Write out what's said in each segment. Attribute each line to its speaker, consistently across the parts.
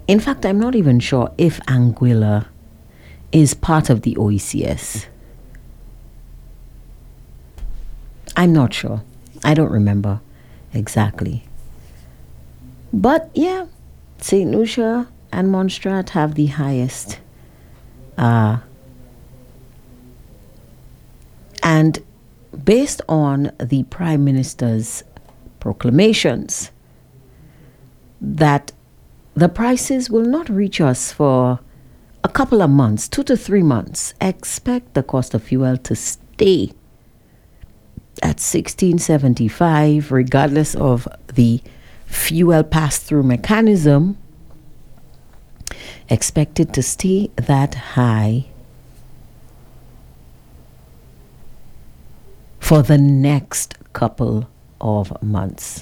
Speaker 1: In fact, I'm not even sure if Anguilla is part of the OECS. I'm not sure. I don't remember exactly. But yeah, St. Lucia and Montserrat have the highest. And based on the Prime Minister's proclamations that the prices will not reach us for a couple of months, 2 to 3 months, expect the cost of fuel to stay at $16.75 regardless of the fuel pass-through mechanism. Expected to stay that high for the next couple of months.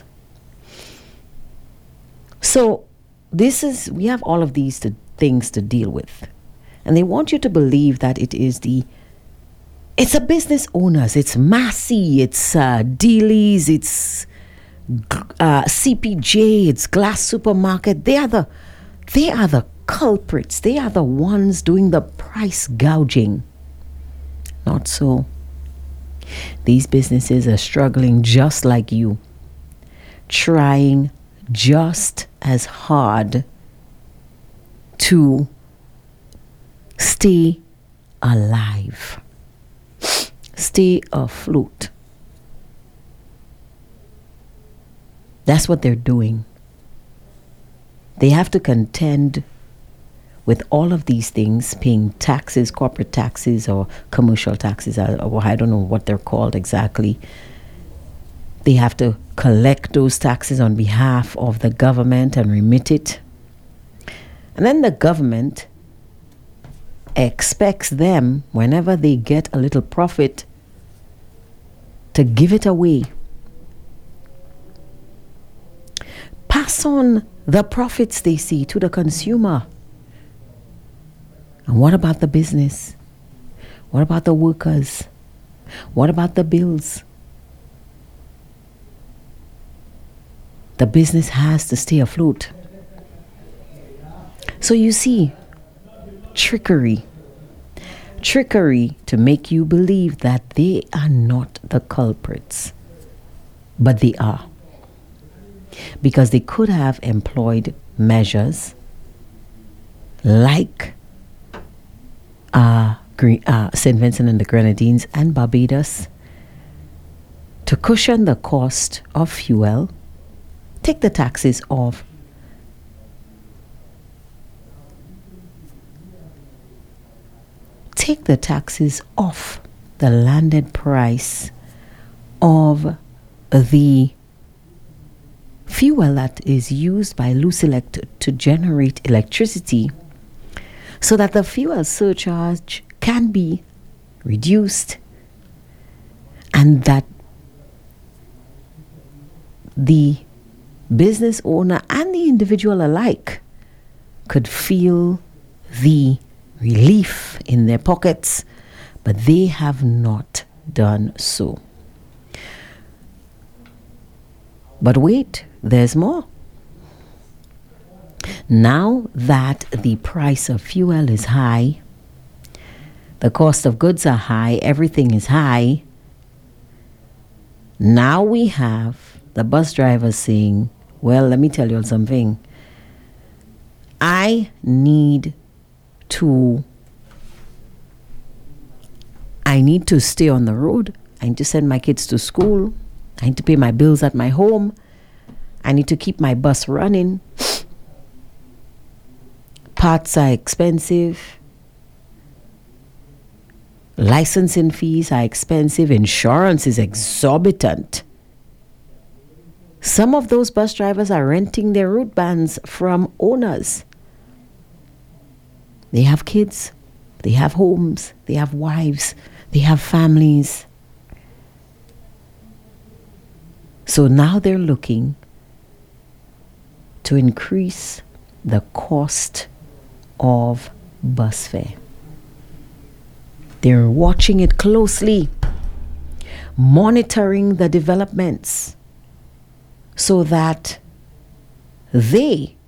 Speaker 1: So we have all of these things to deal with. And they want you to believe that it's a business owners, it's Massey, it's Dealey's, it's CPJ, it's Glass Supermarket. They are the culprits. They are the ones doing the price gouging. Not so. These businesses are struggling just like you, trying just as hard to stay alive, stay afloat. That's what they're doing. They have to contend with all of these things, paying taxes, corporate taxes or commercial taxes, or I don't know what they're called exactly. They have to collect those taxes on behalf of the government and remit it. And then the government expects them, whenever they get a little profit, to give it away. Pass on the profits they see to the consumer. And what about the business? What about the workers? What about the bills? The business has to stay afloat. So you see, trickery to make you believe that they are not the culprits, but they are. Because they could have employed measures like St. Vincent and the Grenadines and Barbados to cushion the cost of fuel, take the taxes off, the landed price of the fuel that is used by Lucelect to generate electricity, so that the fuel surcharge can be reduced and that the business owner and the individual alike could feel the relief in their pockets, but they have not done so. But wait, there's more. Now that the price of fuel is high, the cost of goods are high, everything is high, now we have the bus drivers saying, well, let me tell you something. I need to stay on the road. I need to send my kids to school. I need to pay my bills at my home. I need to keep my bus running. Parts are expensive. Licensing fees are expensive. Insurance is exorbitant. Some of those bus drivers are renting their route bands from owners. They have kids. They have homes. They have wives. They have families. So now they're looking to increase the cost of bus fare. They're watching it closely, monitoring the developments so that they